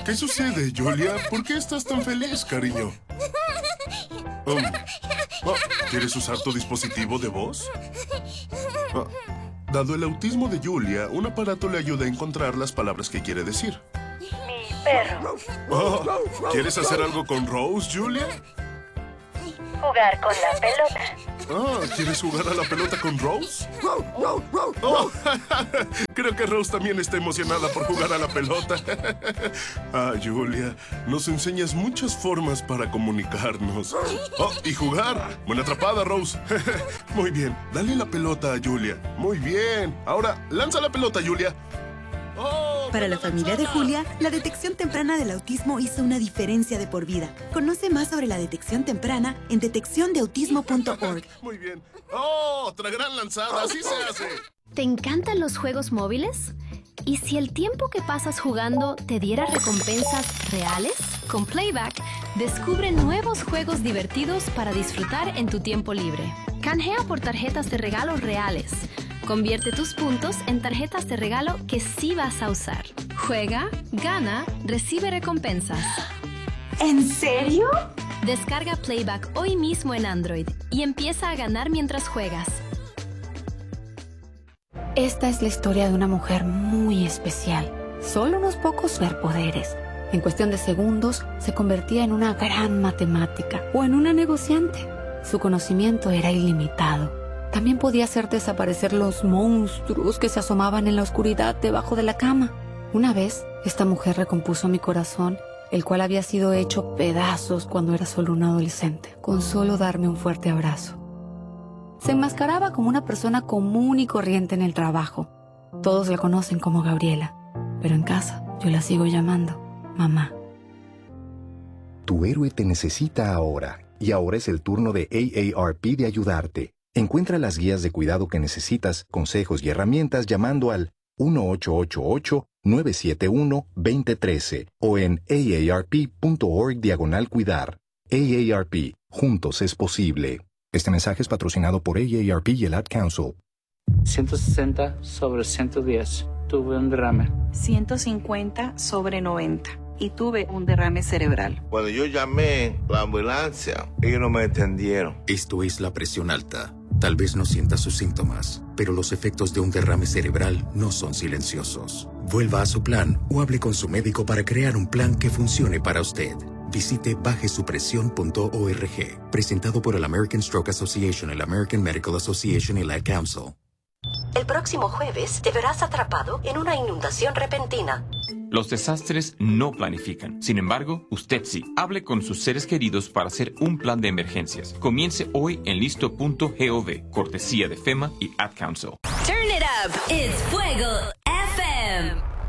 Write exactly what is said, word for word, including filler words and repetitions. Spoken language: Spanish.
¿Qué sucede, Julia? ¿Por qué estás tan feliz, cariño? Um, oh, ¿Quieres usar tu dispositivo de voz? Oh, dado el autismo de Julia, un aparato le ayuda a encontrar las palabras que quiere decir. Mi perro. Oh, ¿quieres hacer algo con Rose, Julia? Jugar con la pelota. Ah, ¿quieres jugar a la pelota con Rose? Oh, creo que Rose también está emocionada por jugar a la pelota. Ah, Julia, nos enseñas muchas formas para comunicarnos. Oh, y jugar. Buena atrapada, Rose. Muy bien, dale la pelota a Julia. Muy bien. Ahora, lanza la pelota, Julia. Oh, Para la familia de Julia, la detección temprana del autismo hizo una diferencia de por vida. Conoce más sobre la detección temprana en detección de autismo punto org. Muy bien. ¡Oh, otra gran lanzada! ¡Así se hace! ¿Te encantan los juegos móviles? ¿Y si el tiempo que pasas jugando te diera recompensas reales? Con Playback, descubre nuevos juegos divertidos para disfrutar en tu tiempo libre. Canjea por tarjetas de regalo reales. Convierte tus puntos en tarjetas de regalo que sí vas a usar. Juega, gana, recibe recompensas. ¿En serio? Descarga Playback hoy mismo en Android y empieza a ganar mientras juegas. Esta es la historia de una mujer muy especial. Solo unos pocos superpoderes. En cuestión de segundos, se convertía en una gran matemática o en una negociante. Su conocimiento era ilimitado. También podía hacer desaparecer los monstruos que se asomaban en la oscuridad debajo de la cama. Una vez, esta mujer recompuso mi corazón, el cual había sido hecho pedazos cuando era solo un adolescente, con solo darme un fuerte abrazo. Se enmascaraba como una persona común y corriente en el trabajo. Todos la conocen como Gabriela, pero en casa yo la sigo llamando mamá. Tu héroe te necesita ahora, y ahora es el turno de A A R P de ayudarte. Encuentra las guías de cuidado que necesitas, consejos y herramientas llamando al uno ocho ocho ocho, nueve siete uno, dos cero uno tres o en aarp.org diagonal cuidar. A A R P. Juntos es posible. Este mensaje es patrocinado por A A R P y el Ad Council. ciento sesenta sobre ciento diez. Tuve un derrame. ciento cincuenta sobre noventa. Y tuve un derrame cerebral. Cuando yo llamé a la ambulancia, ellos no me entendieron. Esto es la presión alta. Tal vez no sienta sus síntomas, pero los efectos de un derrame cerebral no son silenciosos. Vuelva a su plan o hable con su médico para crear un plan que funcione para usted. Visite baje su presión punto org. Presentado por el American Stroke Association, el American Medical Association y la Ad Council. El próximo jueves te verás atrapado en una inundación repentina. Los desastres no planifican. Sin embargo, usted sí. Hable con sus seres queridos para hacer un plan de emergencias. Comience hoy en listo punto gov, cortesía de FEMA y Ad Council. Turn it up. It's Fuego F M.